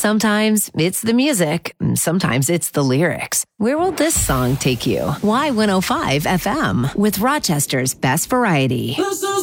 Sometimes it's the music. Sometimes it's the lyrics. Where will this song take you? Y105 FM with Rochester's best variety. This is